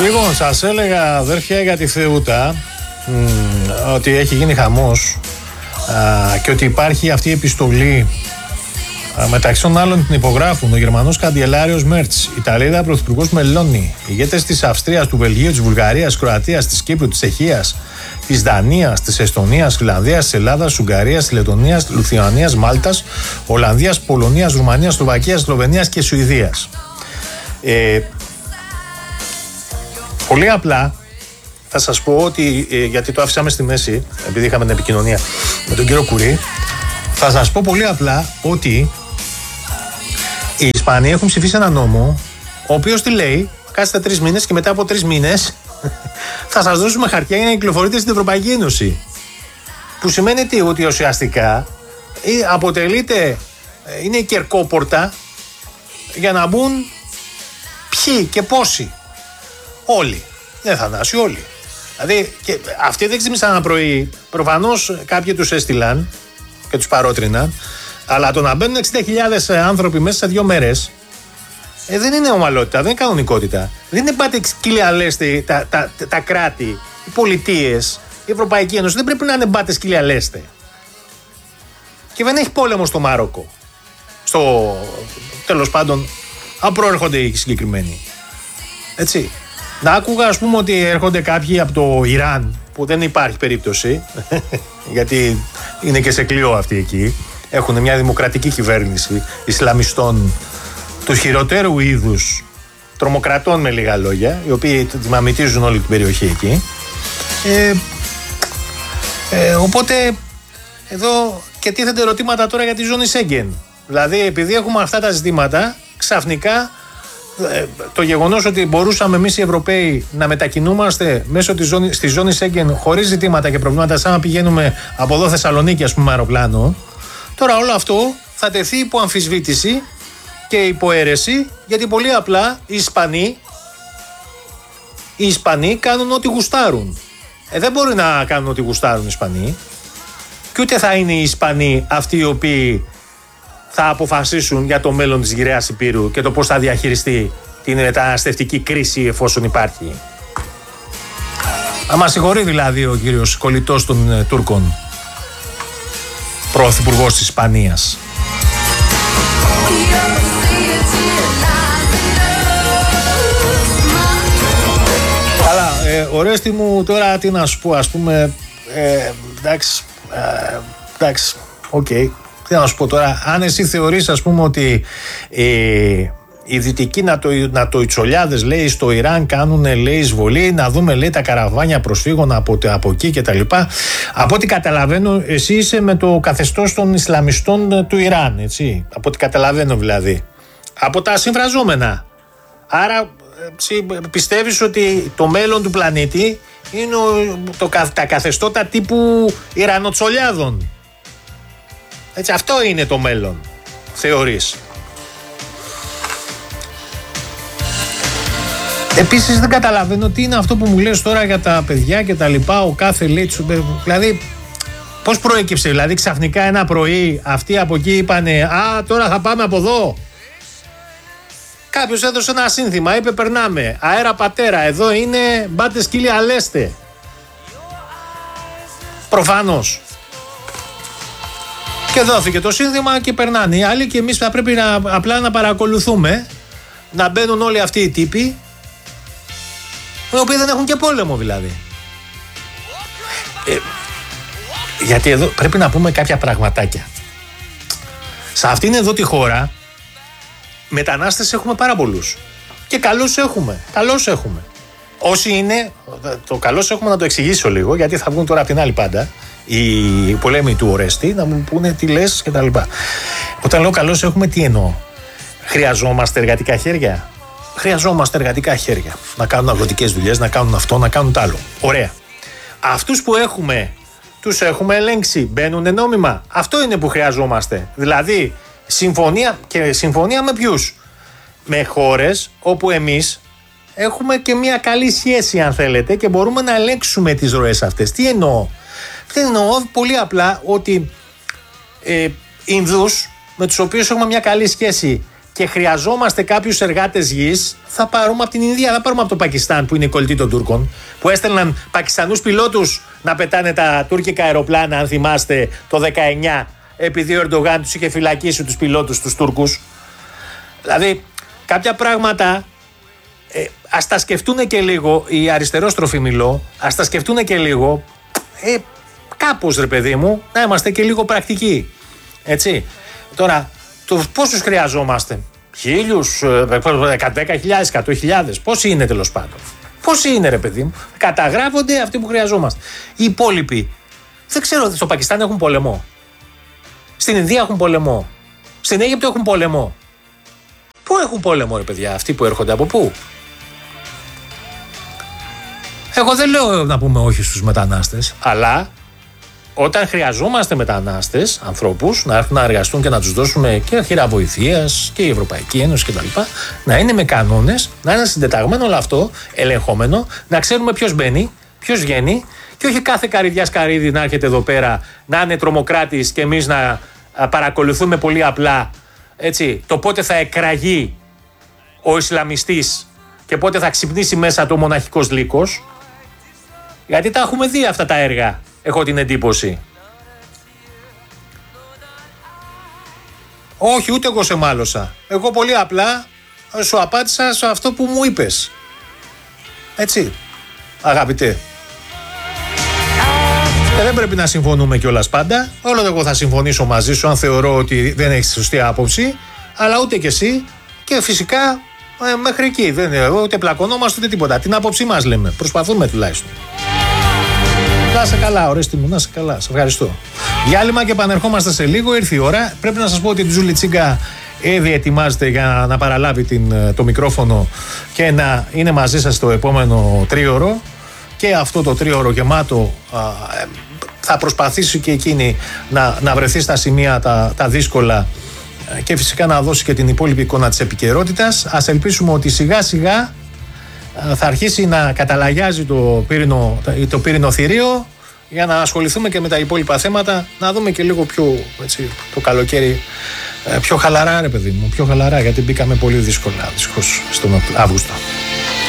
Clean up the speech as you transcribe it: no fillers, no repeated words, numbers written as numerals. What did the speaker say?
Λοιπόν, σας έλεγα αδέρφια για τη Θεούτα ότι έχει γίνει χαμός και ότι υπάρχει αυτή η επιστολή μεταξύ των άλλων την υπογράφουν ο Γερμανός καγκελάριος Μέρτς, η Ιταλίδα πρωθυπουργός Μελώνη, ηγέτες της Αυστρίας, του Βελγίου, της Βουλγαρίας, της Κροατίας, της Κύπρου, της Τσεχίας, της Δανίας, της Εστονίας, της Φιλανδίας, της Ελλάδας, της Ουγγαρίας, της Λετωνίας, της Λιθουανίας, Μάλτας, Ολλανδίας, Πολωνίας, Ρουμανίας, Σλοβακίας, Σλοβενίας και Σουηδίας. Πολύ απλά θα σας πω ότι, γιατί το άφησαμε στη μέση, επειδή είχαμε την επικοινωνία με τον κύριο Κουρί, θα σας πω πολύ απλά ότι οι Ισπανοί έχουν ψηφίσει ένα νόμο, ο οποίος τι λέει, κάτσετε 3 μήνες και μετά από 3 μήνες θα σας δώσουμε χαρτιά για να κυκλοφορείτε στην Ευρωπαϊκή Ένωση. Που σημαίνει τι, ότι ουσιαστικά αποτελείται, είναι η κερκόπορτα για να μπουν ποιοι και πόσοι. Όλοι. Δεν θα νάσει όλοι. Δηλαδή, και αυτοί δεν ξύπνησαν ένα πρωί. Προφανώς κάποιοι τους έστειλαν και τους παρότριναν. Αλλά το να μπαίνουν 60.000 άνθρωποι μέσα σε 2 μέρες δεν είναι ομαλότητα, δεν είναι κανονικότητα. Δεν είναι πάτε σκύλια λέστε τα κράτη, οι πολιτείες, η Ευρωπαϊκή Ένωση. Δεν πρέπει να είναι μπάτε σκύλια λέστε. Και δεν έχει πόλεμο στο Μάροκο. Τέλος πάντων, αν προέρχονται οι συγκεκριμένοι. Έτσι. Να άκουγα, ας πούμε, ότι έρχονται κάποιοι από το Ιράν, που δεν υπάρχει περίπτωση, γιατί είναι και σε κλειό αυτοί εκεί. Έχουν μια δημοκρατική κυβέρνηση Ισλαμιστών του χειροτέρου είδους, τρομοκρατών με λίγα λόγια, οι οποίοι μαμιτίζουν όλη την περιοχή εκεί. Οπότε εδώ και τίθενται ερωτήματα τώρα για τη ζώνη Σέγγεν. Δηλαδή, επειδή έχουμε αυτά τα ζητήματα, ξαφνικά το γεγονός ότι μπορούσαμε εμείς οι Ευρωπαίοι να μετακινούμαστε μέσω στη ζώνη Σέγγεν χωρίς ζητήματα και προβλήματα, σαν να πηγαίνουμε από εδώ Θεσσαλονίκη, ας πούμε, αεροπλάνο, τώρα όλο αυτό θα τεθεί υπό αμφισβήτηση και υπό αίρεση, γιατί πολύ απλά οι Ισπανοί κάνουν ό,τι γουστάρουν. Δεν μπορεί να κάνουν ό,τι γουστάρουν οι Ισπανοί, και ούτε θα είναι οι Ισπανοί αυτοί οι οποίοι θα αποφασίσουν για το μέλλον της γυραιάς Υπήρου και το πώς θα διαχειριστεί την μεταναστευτική κρίση εφόσον υπάρχει. Να μας συγχωρεί δηλαδή ο κύριος κολλητός των Τούρκων, πρωθυπουργός της Ισπανίας. Καλά, Ορέστη μου, τώρα τι να σου πω, ας πούμε, εντάξει, οκ. Τι να σου πω τώρα, αν εσύ θεωρείς, ας πούμε, ότι οι δυτικοί νατοϊτσολιάδες, λέει, στο Ιράν κάνουν, λέει, εισβολή, να δούμε, λέει, τα καραβάνια προσφύγων από εκεί και τα λοιπά. Από ό,τι καταλαβαίνω, εσύ είσαι με το καθεστώς των Ισλαμιστών του Ιράν, έτσι. Από ό,τι καταλαβαίνω δηλαδή. Από τα συμφραζόμενα. Άρα πιστεύεις ότι το μέλλον του πλανήτη είναι τα καθεστώτα τύπου Ιρανοτσολιάδων. Έτσι, αυτό είναι το μέλλον, θεωρείς. Επίσης δεν καταλαβαίνω τι είναι αυτό που μου λες τώρα για τα παιδιά και τα λοιπά, ο κάθε λέει, δηλαδή πώς προέκυψε, δηλαδή ξαφνικά ένα πρωί αυτοί από εκεί είπανε «Α, τώρα θα πάμε από εδώ». Κάποιος έδωσε ένα σύνθημα, είπε «Περνάμε, αέρα πατέρα, εδώ είναι, μπάτε σκύλια λέστε». Προφανώς. Και δόθηκε το σύνθημα και περνάνε οι άλλοι, και εμείς θα πρέπει απλά να παρακολουθούμε να μπαίνουν όλοι αυτοί οι τύποι, οι οποίοι δεν έχουν και πόλεμο δηλαδή. Γιατί εδώ πρέπει να πούμε κάποια πραγματάκια. Σε αυτήν εδώ τη χώρα μετανάστες έχουμε πάρα πολλούς. Και καλούς έχουμε. Όσοι είναι, το καλώς έχουμε να το εξηγήσω λίγο, γιατί θα βγουν τώρα από την άλλη πάντα οι πολέμοι του Ορέστη να μου πούνε τι λες και τα λοιπά. Όταν λέω καλώς έχουμε, τι εννοώ? Χρειαζόμαστε εργατικά χέρια. Χρειαζόμαστε εργατικά χέρια. Να κάνουν αγροτικές δουλειές, να κάνουν αυτό, να κάνουν τ' άλλο. Ωραία. Αυτούς που έχουμε, τους έχουμε ελέγξει. Μπαίνουν νόμιμα. Αυτό είναι που χρειαζόμαστε. Δηλαδή, συμφωνία με ποιους? Με χώρες όπου εμείς έχουμε και μια καλή σχέση, αν θέλετε, και μπορούμε να ελέγξουμε τις ροές αυτές. Τι εννοώ? Δεν εννοώ πολύ απλά ότι Ινδούς με τους οποίους έχουμε μια καλή σχέση και χρειαζόμαστε κάποιους εργάτες γης, θα πάρουμε από την Ινδία, θα πάρουμε από το Πακιστάν που είναι η κολλητή των Τούρκων, που έστελναν Πακιστανούς πιλότους να πετάνε τα τουρκικά αεροπλάνα, αν θυμάστε, το 19, επειδή ο Ερντογάν τους είχε φυλακίσει τους πιλότους τους Τούρκους. Δηλαδή, κάποια πράγματα ας τα σκεφτούν και λίγο, οι αριστερόστροφοι μιλώ, ας τα σκεφτούν και λίγο, κάπως ρε παιδί μου, να είμαστε και λίγο πρακτικοί. Έτσι. Τώρα, πόσους χρειαζόμαστε? 1.000, 10.000, 100.000, πόσοι είναι τέλος πάντων? Πόσοι είναι ρε παιδί μου? Καταγράφονται αυτοί που χρειαζόμαστε. Οι υπόλοιποι, δεν ξέρω, στο Πακιστάν έχουν πόλεμο. Στην Ινδία έχουν πόλεμο. Στην Αίγυπτο έχουν πόλεμο. Πού έχουν πόλεμο ρε παιδιά αυτοί που έρχονται, από πού? Εγώ δεν λέω να πούμε όχι στους μετανάστες, αλλά όταν χρειαζόμαστε μετανάστες, ανθρώπους, να έρθουν να εργαστούν και να τους δώσουμε και χειρά βοηθείας και η Ευρωπαϊκή Ένωση κτλ., να είναι με κανόνες, να είναι συντεταγμένο όλο αυτό, ελεγχόμενο, να ξέρουμε ποιος μπαίνει, ποιος βγαίνει, και όχι κάθε καρυδιάς καρύδι να έρχεται εδώ πέρα να είναι τρομοκράτης και εμείς να παρακολουθούμε πολύ απλά, έτσι, το πότε θα εκραγεί ο Ισλαμιστής και πότε θα ξυπνήσει μέσα το μοναχικός λύκος. Γιατί τα έχουμε δει αυτά τα έργα, έχω την εντύπωση. Όχι, ούτε εγώ σε μάλωσα. Εγώ πολύ απλά σου απάντησα σε αυτό που μου είπες. Έτσι, αγαπητέ. Δεν πρέπει να συμφωνούμε κιόλας πάντα. Όλο εγώ θα συμφωνήσω μαζί σου αν θεωρώ ότι δεν έχεις σωστή άποψη, αλλά ούτε κι εσύ, και φυσικά μέχρι εκεί. Δεν είναι, ούτε πλακωνόμαστε ούτε τίποτα. Την άποψή μας λέμε. Προσπαθούμε τουλάχιστον. Να είσαι καλά, ορέστη μου, να είσαι καλά. Σε ευχαριστώ. Διάλειμμα και επανερχόμαστε σε λίγο. Ήρθε η ώρα. Πρέπει να σας πω ότι η Τζούλη Τσίγκα ήδη ετοιμάζεται για να παραλάβει το μικρόφωνο και να είναι μαζί σας το επόμενο τρίωρο. Και αυτό το τρίωρο γεμάτο θα προσπαθήσει και εκείνη να βρεθεί στα σημεία τα δύσκολα και φυσικά να δώσει και την υπόλοιπη εικόνα της επικαιρότητας. Ας ελπίσουμε ότι σιγά σιγά θα αρχίσει να καταλαγιάζει το πύρινο θηρίο για να ασχοληθούμε και με τα υπόλοιπα θέματα, να δούμε και λίγο πιο, έτσι, το καλοκαίρι πιο χαλαρά ρε παιδί μου, πιο χαλαρά, γιατί μπήκαμε πολύ δύσκολα δυστυχώς στον Αύγουστο.